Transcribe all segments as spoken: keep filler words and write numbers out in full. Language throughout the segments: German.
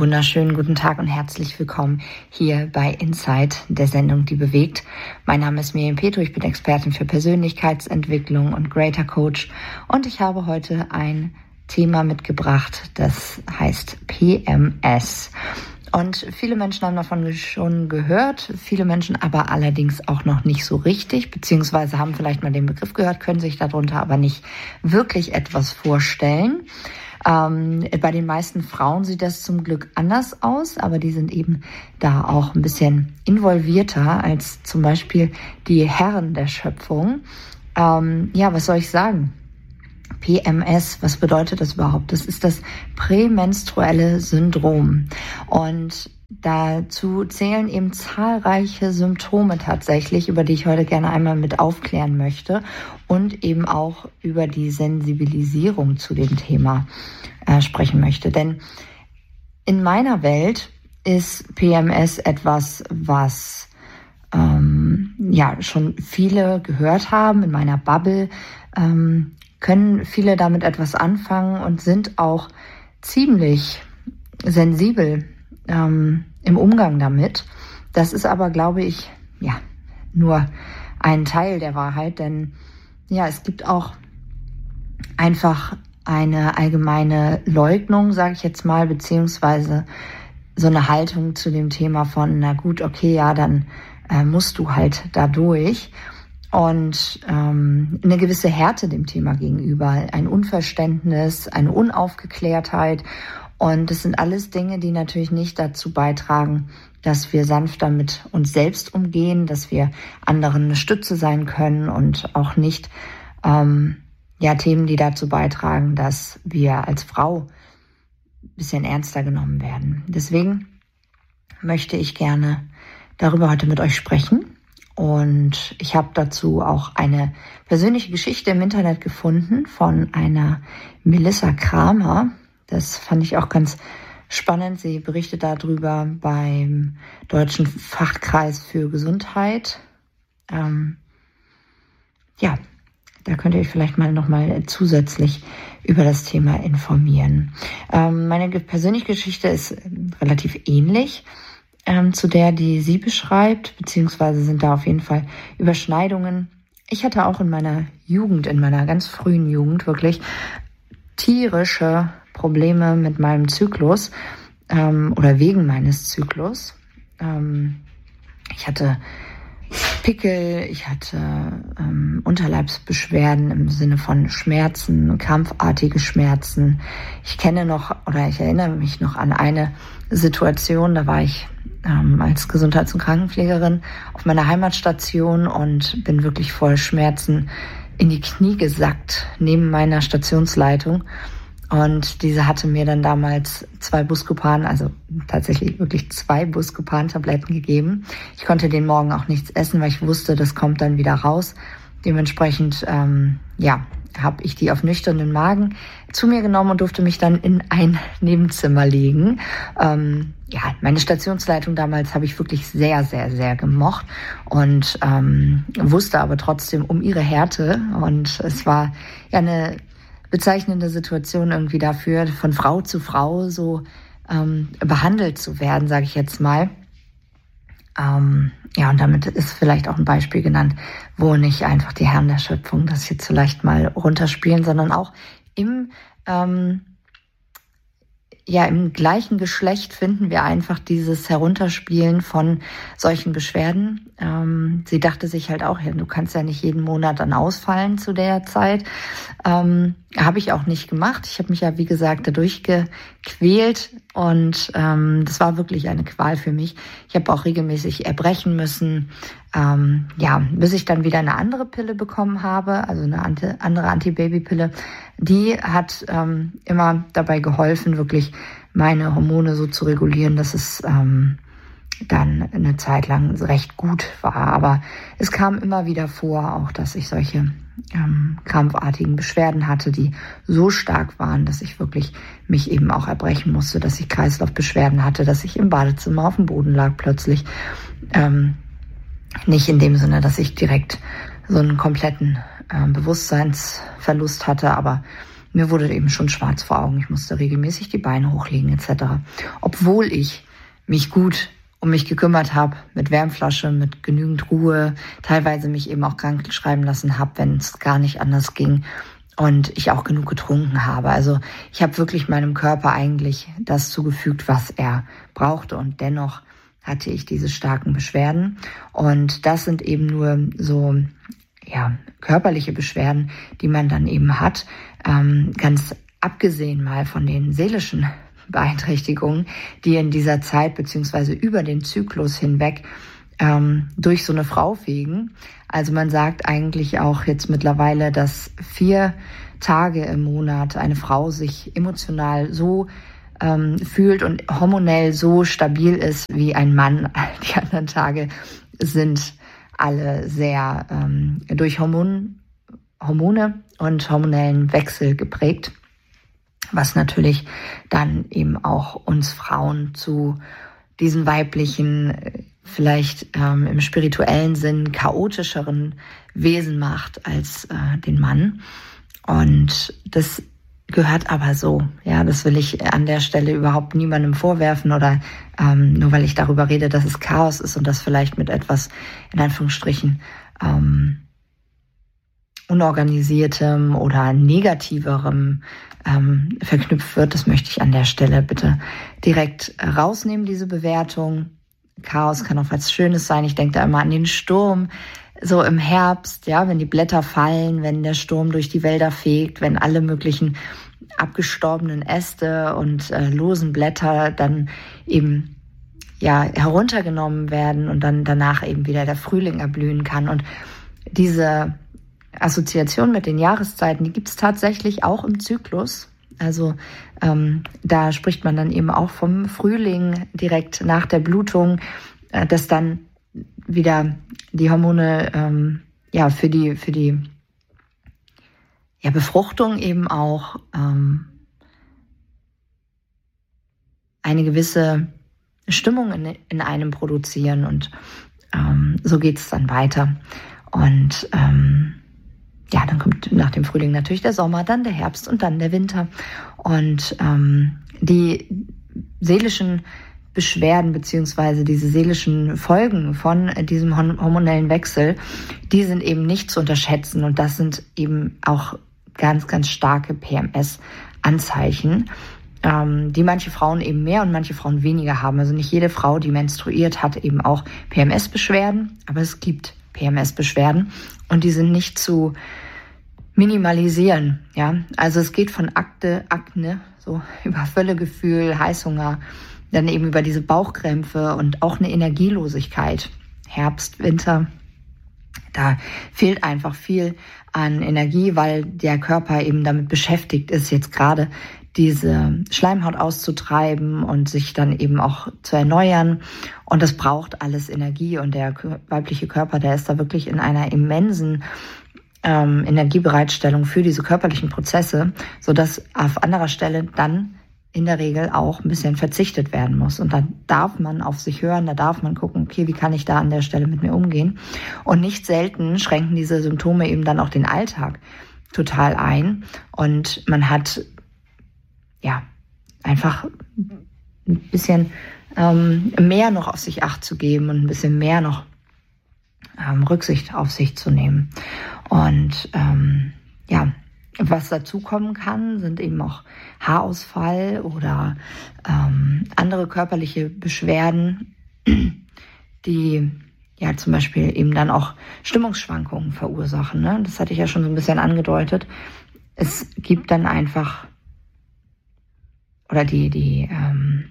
wunderschönen guten Tag und herzlich willkommen hier bei Inside, der Sendung, die bewegt. Mein Name ist Miriam Petro, ich bin Expertin für Persönlichkeitsentwicklung und Greater Coach und ich habe heute ein Thema mitgebracht, das heißt P M S. Und viele Menschen haben davon schon gehört, viele Menschen aber allerdings auch noch nicht so richtig, beziehungsweise haben vielleicht mal den Begriff gehört, können sich darunter aber nicht wirklich etwas vorstellen. Ähm, bei den meisten Frauen sieht das zum Glück anders aus, aber die sind eben da auch ein bisschen involvierter als zum Beispiel die Herren der Schöpfung. Ähm, ja, was soll ich sagen? P M S, was bedeutet das überhaupt? Das ist das prämenstruelle Syndrom. Und dazu zählen eben zahlreiche Symptome tatsächlich, über die ich heute gerne einmal mit aufklären möchte und eben auch über die Sensibilisierung zu dem Thema äh, sprechen möchte. Denn in meiner Welt ist P M S etwas, was ähm, ja schon viele gehört haben. In meiner Bubble ähm, können viele damit etwas anfangen und sind auch ziemlich sensibel ähm, im Umgang damit. Das ist aber, glaube ich, ja, nur ein Teil der Wahrheit, denn ja, es gibt auch einfach eine allgemeine Leugnung, sage ich jetzt mal, beziehungsweise so eine Haltung zu dem Thema von, na gut, okay, ja, dann äh, musst du halt da durch. Und ähm, eine gewisse Härte dem Thema gegenüber, ein Unverständnis, eine Unaufgeklärtheit. Und das sind alles Dinge, die natürlich nicht dazu beitragen, dass wir sanfter mit uns selbst umgehen, dass wir anderen eine Stütze sein können und auch nicht ähm, ja Themen, die dazu beitragen, dass wir als Frau ein bisschen ernster genommen werden. Deswegen möchte ich gerne darüber heute mit euch sprechen. Und ich habe dazu auch eine persönliche Geschichte im Internet gefunden von einer Melissa Kramer. Das fand ich auch ganz spannend. Sie berichtet darüber beim Deutschen Fachkreis für Gesundheit. Ähm, ja, da könnt ihr euch vielleicht mal nochmal zusätzlich über das Thema informieren. Ähm, meine persönliche Geschichte ist relativ ähnlich Ähm, zu der, die sie beschreibt, beziehungsweise sind da auf jeden Fall Überschneidungen. Ich hatte auch in meiner Jugend, in meiner ganz frühen Jugend wirklich tierische Probleme mit meinem Zyklus ähm, oder wegen meines Zyklus. Ähm, ich hatte Pickel, ich hatte ähm, Unterleibsbeschwerden im Sinne von Schmerzen, krampfartige Schmerzen. Ich kenne noch oder ich erinnere mich noch an eine Situation, da war ich ähm, als Gesundheits- und Krankenpflegerin auf meiner Heimatstation und bin wirklich voll Schmerzen in die Knie gesackt neben meiner Stationsleitung. Und diese hatte mir dann damals zwei Buscopan, also tatsächlich wirklich zwei Buscopan-Tabletten gegeben. Ich konnte den Morgen auch nichts essen, weil ich wusste, das kommt dann wieder raus. Dementsprechend, ähm, ja, habe ich die auf nüchternen Magen zu mir genommen und durfte mich dann in ein Nebenzimmer legen. Ähm, ja, meine Stationsleitung damals habe ich wirklich sehr, sehr, sehr gemocht und ähm, wusste aber trotzdem um ihre Härte. Und es war ja eine bezeichnende Situation irgendwie dafür, von Frau zu Frau so ähm, behandelt zu werden, sage ich jetzt mal. Ähm, ja, und damit ist vielleicht auch ein Beispiel genannt, wo nicht einfach die Herren der Schöpfung das jetzt vielleicht mal runterspielen, sondern auch im ähm, ja im gleichen Geschlecht finden wir einfach dieses Herunterspielen von solchen Beschwerden. Ähm, sie dachte sich halt auch, ja, du kannst ja nicht jeden Monat dann ausfallen zu der Zeit. Ähm, habe ich auch nicht gemacht. Ich habe mich ja, wie gesagt, dadurch gequält und ähm, das war wirklich eine Qual für mich. Ich habe auch regelmäßig erbrechen müssen, ähm, ja, bis ich dann wieder eine andere Pille bekommen habe, also eine anti, andere Antibabypille. Die hat ähm, immer dabei geholfen, wirklich meine Hormone so zu regulieren, dass es ähm, dann eine Zeit lang recht gut war. Aber es kam immer wieder vor, auch dass ich solche ähm, krampfartigen Beschwerden hatte, die so stark waren, dass ich wirklich mich eben auch erbrechen musste, dass ich Kreislaufbeschwerden hatte, dass ich im Badezimmer auf dem Boden lag plötzlich. Ähm, nicht in dem Sinne, dass ich direkt so einen kompletten äh, Bewusstseinsverlust hatte, aber mir wurde eben schon schwarz vor Augen. Ich musste regelmäßig die Beine hochlegen et cetera. Obwohl ich mich gut um mich gekümmert habe, mit Wärmflasche, mit genügend Ruhe, teilweise mich eben auch krank schreiben lassen habe, wenn es gar nicht anders ging und ich auch genug getrunken habe. Also ich habe wirklich meinem Körper eigentlich das zugefügt, was er brauchte, und dennoch hatte ich diese starken Beschwerden. Und das sind eben nur so ja körperliche Beschwerden, die man dann eben hat, ähm, ganz abgesehen mal von den seelischen Beeinträchtigungen, die in dieser Zeit beziehungsweise über den Zyklus hinweg ähm, durch so eine Frau fegen. Also man sagt eigentlich auch jetzt mittlerweile, dass vier Tage im Monat eine Frau sich emotional so ähm, fühlt und hormonell so stabil ist wie ein Mann. Die anderen Tage sind alle sehr ähm, durch Hormon, Hormone und hormonellen Wechsel geprägt, was natürlich dann eben auch uns Frauen zu diesen weiblichen, vielleicht ähm, im spirituellen Sinn chaotischeren Wesen macht als äh, den Mann. Und das gehört aber so. Ja, das will ich an der Stelle überhaupt niemandem vorwerfen oder ähm, nur weil ich darüber rede, dass es Chaos ist und das vielleicht mit etwas, in Anführungsstrichen, ähm, unorganisiertem oder negativerem ähm, verknüpft wird. Das möchte ich an der Stelle bitte direkt rausnehmen, diese Bewertung. Chaos kann auch was Schönes sein. Ich denke da immer an den Sturm, so im Herbst, ja, wenn die Blätter fallen, wenn der Sturm durch die Wälder fegt, wenn alle möglichen abgestorbenen Äste und äh, losen Blätter dann eben ja heruntergenommen werden und dann danach eben wieder der Frühling erblühen kann. Und diese Assoziation mit den Jahreszeiten, die gibt es tatsächlich auch im Zyklus. Also ähm, da spricht man dann eben auch vom Frühling direkt nach der Blutung, äh, dass dann wieder die Hormone ähm, ja für die für die ja Befruchtung eben auch ähm, eine gewisse Stimmung in, in einem produzieren, und ähm, so geht es dann weiter. Und ähm, ja, dann kommt nach dem Frühling natürlich der Sommer, dann der Herbst und dann der Winter. Und ähm, die seelischen Beschwerden beziehungsweise diese seelischen Folgen von diesem hormonellen Wechsel, die sind eben nicht zu unterschätzen. Und das sind eben auch ganz, ganz starke P M S-Anzeichen, ähm, die manche Frauen eben mehr und manche Frauen weniger haben. Also nicht jede Frau, die menstruiert, hat eben auch P M S-Beschwerden, aber es gibt P M S-Beschwerden und die sind nicht zu minimalisieren. Ja, also es geht von Akte, Akne, so über Völlegefühl, Heißhunger, dann eben über diese Bauchkrämpfe und auch eine Energielosigkeit. Herbst, Winter, da fehlt einfach viel an Energie, weil der Körper eben damit beschäftigt ist, jetzt gerade diese Schleimhaut auszutreiben und sich dann eben auch zu erneuern. Und das braucht alles Energie. Und der weibliche Körper, der ist da wirklich in einer immensen ähm, Energiebereitstellung für diese körperlichen Prozesse, sodass auf anderer Stelle dann in der Regel auch ein bisschen verzichtet werden muss. Und da darf man auf sich hören, da darf man gucken, okay, wie kann ich da an der Stelle mit mir umgehen? Und nicht selten schränken diese Symptome eben dann auch den Alltag total ein. Und man hat ja einfach ein bisschen ähm, mehr noch auf sich Acht zu geben und ein bisschen mehr noch ähm, Rücksicht auf sich zu nehmen. Und ähm, ja, was dazu kommen kann, sind eben auch Haarausfall oder ähm, andere körperliche Beschwerden, die ja zum Beispiel eben dann auch Stimmungsschwankungen verursachen. Ne? Das hatte ich ja schon so ein bisschen angedeutet. Es gibt dann einfach, oder die, die, ähm,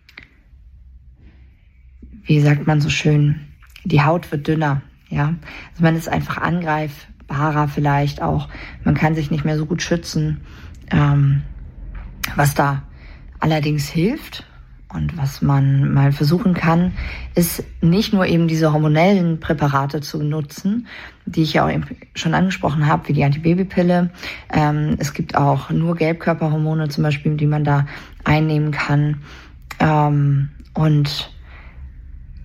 wie sagt man so schön, die Haut wird dünner. Ja, also man ist einfach angreifbarer vielleicht auch. Man kann sich nicht mehr so gut schützen. Ähm, was da allerdings hilft und was man mal versuchen kann, ist nicht nur eben diese hormonellen Präparate zu nutzen, die ich ja auch schon angesprochen habe, wie die Antibabypille. Ähm, es gibt auch nur Gelbkörperhormone zum Beispiel, die man da einnehmen kann. Ähm, und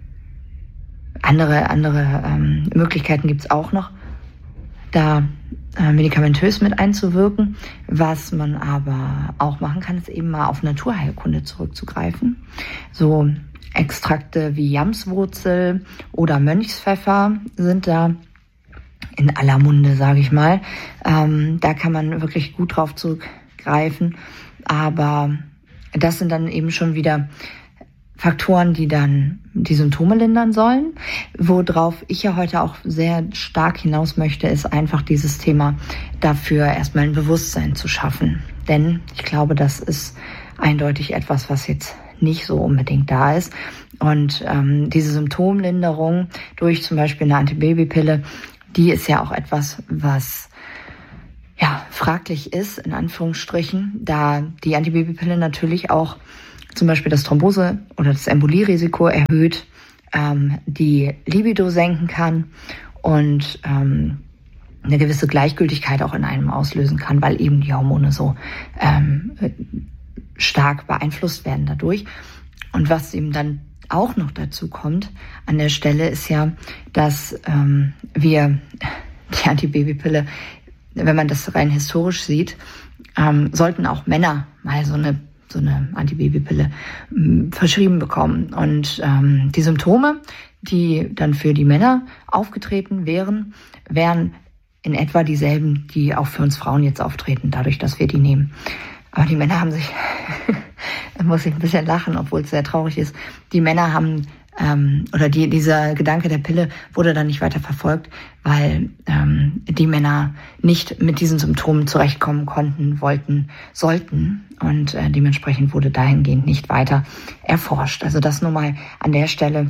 andere andere ähm, Möglichkeiten gibt es auch noch. Da äh, medikamentös mit einzuwirken. Was man aber auch machen kann, ist eben mal auf Naturheilkunde zurückzugreifen. So Extrakte wie Jamswurzel oder Mönchspfeffer sind da in aller Munde, sage ich mal. Ähm, da kann man wirklich gut drauf zurückgreifen. Aber das sind dann eben schon wieder Faktoren, die dann die Symptome lindern sollen. Worauf ich ja heute auch sehr stark hinaus möchte, ist einfach dieses Thema dafür erstmal ein Bewusstsein zu schaffen. Denn ich glaube, das ist eindeutig etwas, was jetzt nicht so unbedingt da ist. Und ähm, diese Symptomlinderung durch zum Beispiel eine Antibabypille, die ist ja auch etwas, was ja fraglich ist, in Anführungsstrichen, da die Antibabypille natürlich auch zum Beispiel das Thrombose- oder das Embolierisiko erhöht, ähm, die Libido senken kann und ähm, eine gewisse Gleichgültigkeit auch in einem auslösen kann, weil eben die Hormone so ähm, stark beeinflusst werden dadurch. Und was eben dann auch noch dazu kommt an der Stelle ist ja, dass ähm, wir die Antibabypille, wenn man das rein historisch sieht, ähm, sollten auch Männer mal so eine so eine Antibabypille mh, verschrieben bekommen. Und ähm, die Symptome, die dann für die Männer aufgetreten wären, wären in etwa dieselben, die auch für uns Frauen jetzt auftreten, dadurch, dass wir die nehmen. Aber die Männer haben sich, da muss ich ein bisschen lachen, obwohl es sehr traurig ist, die Männer haben, ähm, oder die, dieser Gedanke der Pille wurde dann nicht weiter verfolgt, weil ähm, die Männer nicht mit diesen Symptomen zurechtkommen konnten, wollten, sollten. Und äh, dementsprechend wurde dahingehend nicht weiter erforscht. Also das nur mal an der Stelle.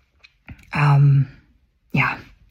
Ähm, ja,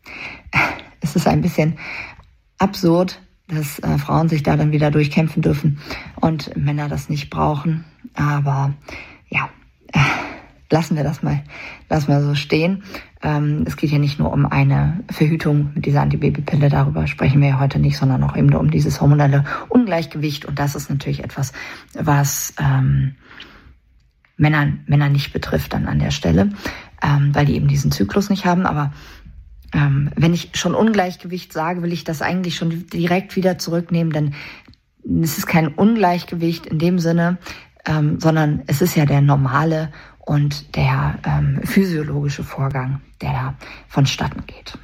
es ist ein bisschen absurd, dass äh, Frauen sich da dann wieder durchkämpfen dürfen und Männer das nicht brauchen. Aber ja, äh, lassen wir das mal, lassen wir so stehen. Ähm, es geht ja nicht nur um eine Verhütung mit dieser Antibabypille, darüber sprechen wir ja heute nicht, sondern auch eben nur um dieses hormonelle Ungleichgewicht. Und das ist natürlich etwas, was ähm, Männer, Männer nicht betrifft dann an der Stelle, ähm, weil die eben diesen Zyklus nicht haben. Aber ähm, wenn ich schon Ungleichgewicht sage, will ich das eigentlich schon direkt wieder zurücknehmen, denn es ist kein Ungleichgewicht in dem Sinne, ähm, sondern es ist ja der normale und der ähm, physiologische Vorgang, der da vonstatten geht.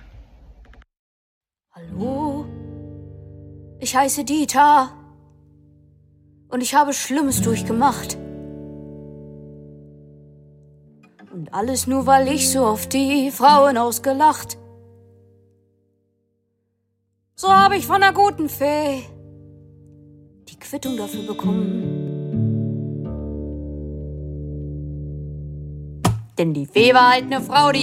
Hallo, ich heiße Dieter und ich habe Schlimmes durchgemacht. Und alles nur, weil ich so oft die Frauen ausgelacht. So habe ich von der guten Fee die Quittung dafür bekommen. Denn die Fee war halt eine Frau, die